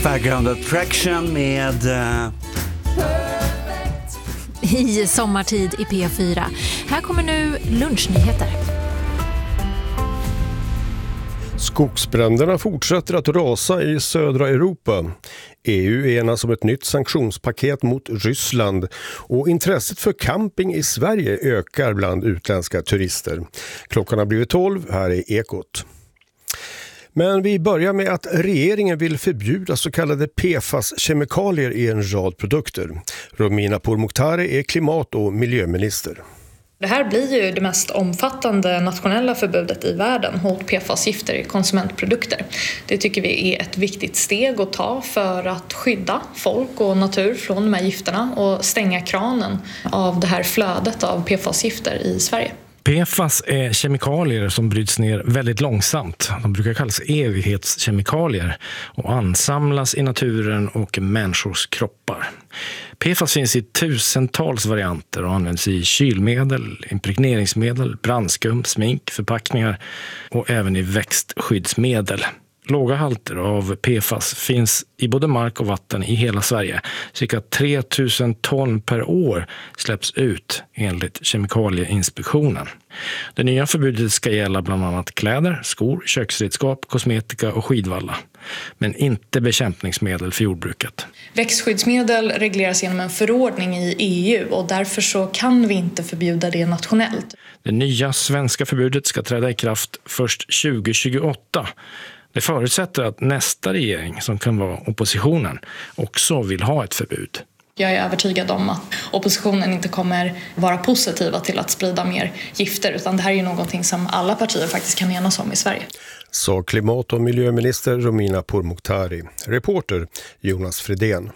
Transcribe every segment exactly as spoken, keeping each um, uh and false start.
Background Attraction med... Uh... I sommartid i P fyra. Här kommer nu lunchnyheter. Skogsbränderna fortsätter att rasa i södra Europa. E U enas om ett nytt sanktionspaket mot Ryssland och intresset för camping i Sverige ökar bland utländska turister. Klockan har blivit tolv, här är Ekot. Men vi börjar med att regeringen vill förbjuda så kallade P F A S-kemikalier i en rad produkter. Romina Pourmokhtari är klimat- och miljöminister. Det här blir ju det mest omfattande nationella förbudet i världen mot P F A S-gifter i konsumentprodukter. Det tycker vi är ett viktigt steg att ta för att skydda folk och natur från de här gifterna och stänga kranen av det här flödet av P F A S-gifter i Sverige. P F A S är kemikalier som bryts ner väldigt långsamt. De brukar kallas evighetskemikalier och ansamlas i naturen och människors kroppar. P F A S finns i tusentals varianter och används i kylmedel, impregneringsmedel, brandskum, smink, förpackningar och även i växtskyddsmedel. Låga halter av P F A S finns i både mark och vatten i hela Sverige. Cirka tre tusen ton per år släpps ut enligt Kemikalieinspektionen. Det nya förbudet ska gälla bland annat kläder, skor, köksredskap, kosmetika och skidvalla. Men inte bekämpningsmedel för jordbruket. Växtskyddsmedel regleras genom en förordning i E U och därför så kan vi inte förbjuda det nationellt. Det nya svenska förbudet ska träda i kraft först tjugo tjugoåtta. Det förutsätter att nästa regering, som kan vara oppositionen, också vill ha ett förbud. Jag är övertygad om att oppositionen inte kommer vara positiva till att sprida mer gifter, utan det här är ju någonting som alla partier faktiskt kan enas om i Sverige. Så klimat- och miljöminister Romina Pourmokhtari. Reporter Jonas Fredén.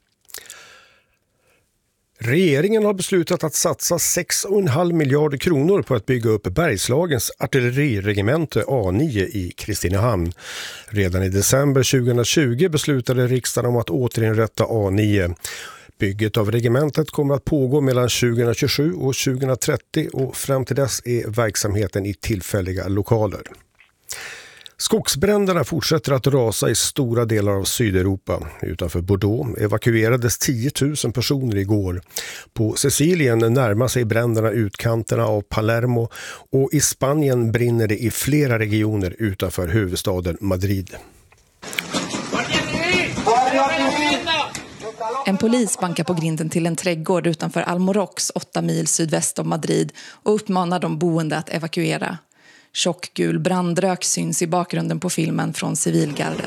Regeringen har beslutat att satsa sex komma fem miljarder kronor på att bygga upp Bergslagens artilleriregemente A nio i Kristinehamn. Redan i december tjugohundratjugo beslutade riksdagen om att återinrätta A nio. Bygget av regementet kommer att pågå mellan tjugohundratjugosju och tjugohundratrettio och fram till dess är verksamheten i tillfälliga lokaler. Skogsbränderna fortsätter att rasa i stora delar av Sydeuropa. Utanför Bordeaux evakuerades tio tusen personer igår. På Sicilien närmar sig bränderna utkanterna av Palermo och i Spanien brinner det i flera regioner utanför huvudstaden Madrid. En polis bankar på grinden till en trädgård utanför Almorox, åtta mil sydväst om Madrid, och uppmanar de boende att evakuera. Tjockgul brandrök syns i bakgrunden på filmen från civilgardet.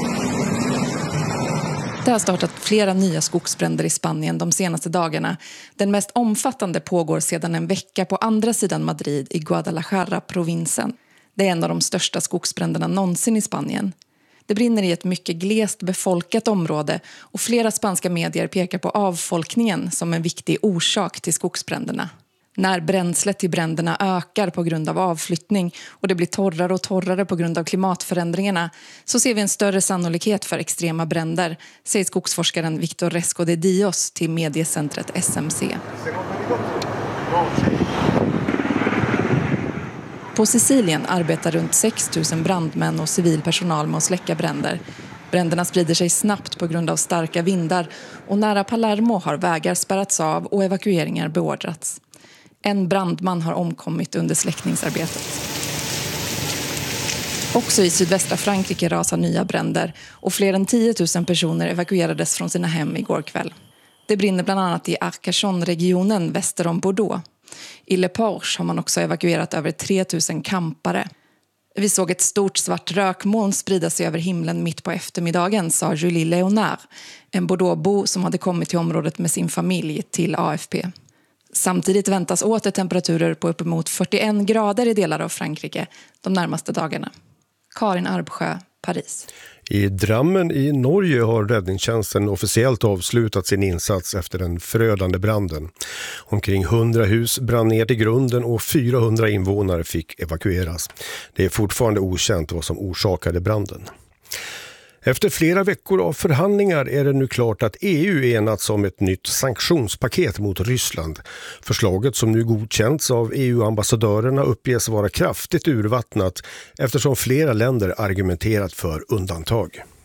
Det har startat flera nya skogsbränder i Spanien de senaste dagarna. Den mest omfattande pågår sedan en vecka på andra sidan Madrid i Guadalajara-provinsen. Det är en av de största skogsbränderna någonsin i Spanien. Det brinner i ett mycket glest befolkat område och flera spanska medier pekar på avfolkningen som en viktig orsak till skogsbränderna. När bränslet till bränderna ökar på grund av avflyttning och det blir torrare och torrare på grund av klimatförändringarna, så ser vi en större sannolikhet för extrema bränder, säger skogsforskaren Victor Resco de Dios till mediecentret S M C. På Sicilien arbetar runt sex tusen brandmän och civilpersonal med att släcka bränder. Bränderna sprider sig snabbt på grund av starka vindar och nära Palermo har vägar spärrats av och evakueringar beordrats. En brandman har omkommit under släckningsarbetet. Också i sydvästra Frankrike rasar nya bränder och fler än tio tusen personer evakuerades från sina hem igår kväll. Det brinner bland annat i Arcachon-regionen väster om Bordeaux. I Le Porche har man också evakuerat över tre tusen campare. Vi såg ett stort svart rökmoln sprida sig över himlen mitt på eftermiddagen, sa Julie Leonard, en Bordeauxbo som hade kommit till området med sin familj, till A F P. Samtidigt väntas åter temperaturer på uppemot fyrtioen grader i delar av Frankrike de närmaste dagarna. Karin Arbsjö, Paris. I Drammen i Norge har räddningstjänsten officiellt avslutat sin insats efter den förödande branden. Omkring hundra hus brann ner till grunden och fyrahundra invånare fick evakueras. Det är fortfarande okänt vad som orsakade branden. Efter flera veckor av förhandlingar är det nu klart att E U enats om ett nytt sanktionspaket mot Ryssland. Förslaget, som nu godkänts av E U-ambassadörerna, uppges vara kraftigt urvattnat eftersom flera länder argumenterat för undantag.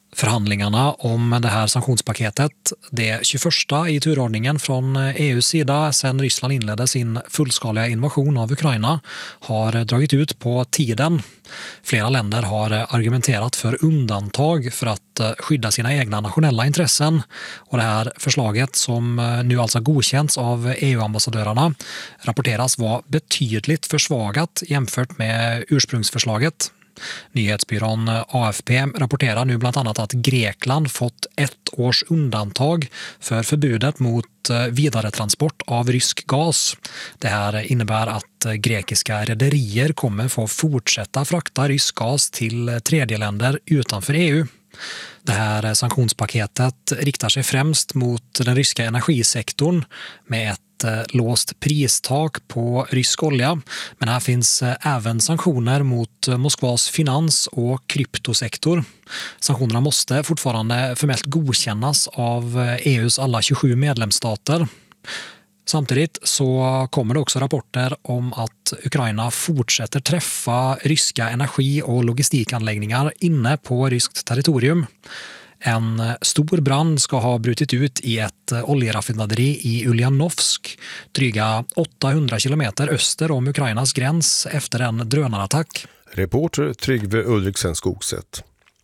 Förhandlingarna om det här sanktionspaketet, det tjugoförsta i turordningen från E U:s sida sedan Ryssland inledde sin fullskaliga invasion av Ukraina, har dragit ut på tiden. Flera länder har argumenterat för undantag för att skydda sina egna nationella intressen. Och det här förslaget, som nu alltså godkänts av E U-ambassadörerna, rapporteras vara betydligt försvagat jämfört med ursprungsförslaget. Nyhetsbyrån A F P rapporterar nu bland annat att Grekland fått ett års undantag för förbudet mot vidare transport av rysk gas. Det här innebär att grekiska rederier kommer få fortsätta frakta rysk gas till tredjeländer utanför E U. Det här sanktionspaketet riktar sig främst mot den ryska energisektorn med ett låst pristak på rysk olja. Men här finns även sanktioner mot Moskvas finans- och kryptosektor. Sanktionerna måste fortfarande formellt godkännas av E U:s alla tjugosju medlemsstater. Samtidigt så kommer det också rapporter om att Ukraina fortsätter träffa ryska energi- och logistikanläggningar inne på ryskt territorium. En stor brand ska ha brutit ut i ett oljeraffinaderi i Uljanovsk, dryga åttahundra kilometer öster om Ukrainas gräns, efter en drönarattack. Reporter Tryggve Ulriksen Skogset.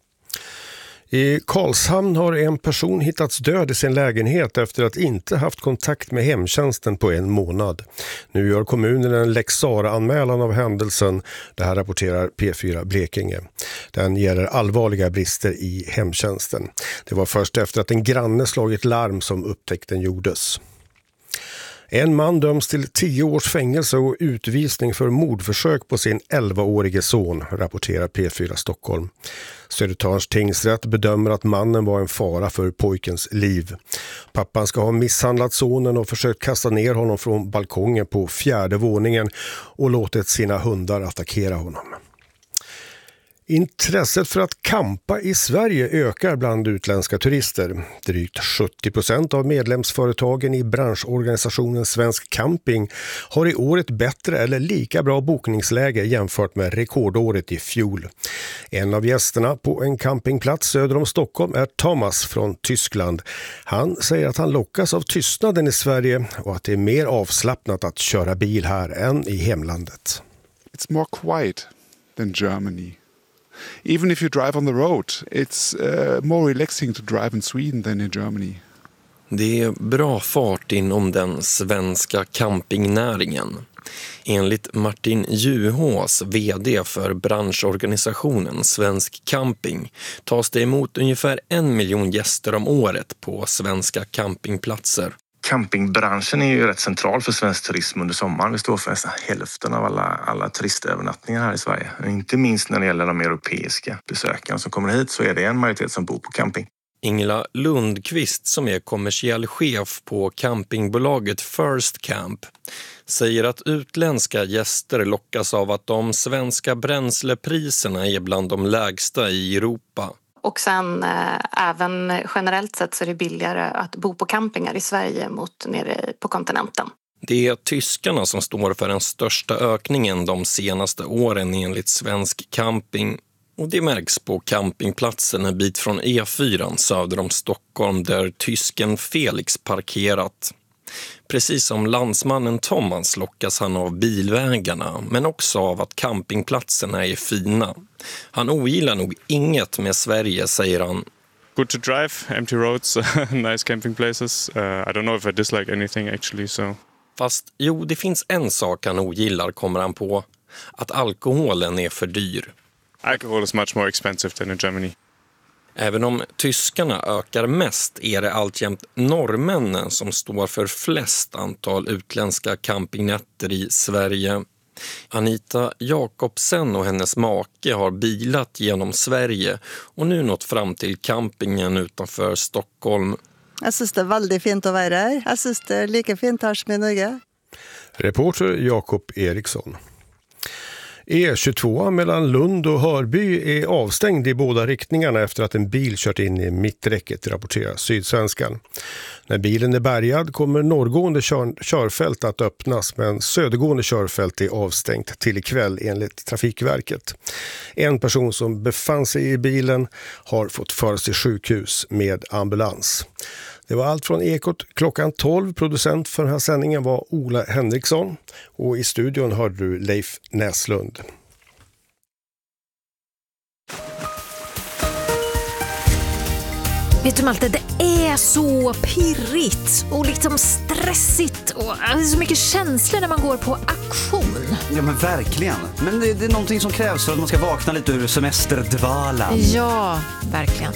I Karlshamn har en person hittats död i sin lägenhet efter att inte haft kontakt med hemtjänsten på en månad. Nu gör kommunen en Lex Sarah-anmälan av händelsen. Det här rapporterar P fyra Blekinge. Den gäller allvarliga brister i hemtjänsten. Det var först efter att en granne slagit larm som upptäckten gjordes. En man döms till tio års fängelse och utvisning för mordförsök på sin elvaårige son, rapporterar P fyra Stockholm. Södertörns tingsrätt bedömer att mannen var en fara för pojkens liv. Pappan ska ha misshandlat sonen och försökt kasta ner honom från balkongen på fjärde våningen och låtit sina hundar attackera honom. Intresset för att campa i Sverige ökar bland utländska turister. Drygt sjuttio procent av medlemsföretagen i branschorganisationen Svensk Camping har i år ett bättre eller lika bra bokningsläge jämfört med rekordåret i fjol. En av gästerna på en campingplats söder om Stockholm är Thomas från Tyskland. Han säger att han lockas av tystnaden i Sverige och att det är mer avslappnat att köra bil här än i hemlandet. It's more quiet than Germany. Even if you drive on the road, it's uh, more relaxing to drive in Sweden than in Germany. Det är bra fart inom den svenska campingnäringen. Enligt Martin Juhås, vd för branschorganisationen Svensk Camping, tas det emot ungefär en miljon gäster om året på svenska campingplatser. Campingbranschen är ju rätt central för svensk turism under sommaren. Vi står för nästan hälften av alla, alla turistövernattningar här i Sverige. Inte minst när det gäller de europeiska besökarna som kommer hit, så är det en majoritet som bor på camping. Ingela Lundqvist, som är kommersiell chef på campingbolaget First Camp, säger att utländska gäster lockas av att de svenska bränslepriserna är bland de lägsta i Europa. Och sen eh, även generellt sett så är det billigare att bo på campingar i Sverige mot nere på kontinenten. Det är tyskarna som står för den största ökningen de senaste åren enligt Svensk Camping. Och det märks på campingplatsen en bit från E fyra söder om Stockholm där tysken Felix parkerat. Precis som landsmannen Thomas lockas han av bilvägarna, men också av att campingplatserna är fina. Han ogillar nog inget med Sverige, säger han. Good to drive, empty roads, nice camping places. Uh, I don't know if I dislike anything actually, so. Fast jo, det finns en sak han ogillar, kommer han på. Att alkoholen är för dyr. Alcohol is much more expensive than in Germany. Även om tyskarna ökar mest är det alltjämt norrmännen som står för flest antal utländska campingnätter i Sverige. Anita Jakobsen och hennes make har bilat genom Sverige och nu nått fram till campingen utanför Stockholm. Jag syns det är väldigt fint att vara här. Jag syns det är lika fint här som i Norge. Reporter Jakob Eriksson. E tjugotvå mellan Lund och Hörby är avstängd i båda riktningarna efter att en bil kört in i mitträcket, rapporterar Sydsvenskan. När bilen är bärgad kommer norrgående kör- körfält att öppnas, men södergående körfält är avstängt till ikväll enligt Trafikverket. En person som befann sig i bilen har fått föras till sjukhus med ambulans. Det var allt från Ekot klockan tolv. Producent för den här sändningen var Ola Henriksson och i studion hörde du Leif Näslund. Vet du Malte, det är så pirrigt och liksom stressigt och det är så mycket känslor när man går på auktion. Ja men verkligen. Men det, det är någonting som krävs för att man ska vakna lite ur semesterdvalan. Ja, verkligen.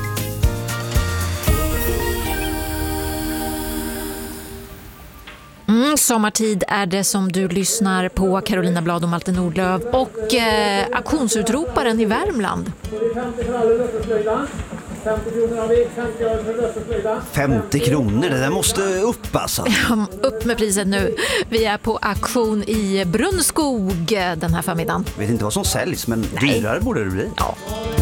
Mm, sommartid är det som du lyssnar på Carolina Blad och Malte Nordlöf och eh, auktionsutroparen i Värmland. femtio kronor, det där måste upp alltså. Ja, upp med priset nu. Vi är på auktion i Brunnskog den här förmiddagen. Jag vet inte vad som säljs, men Nej. dyrare borde det bli. Ja.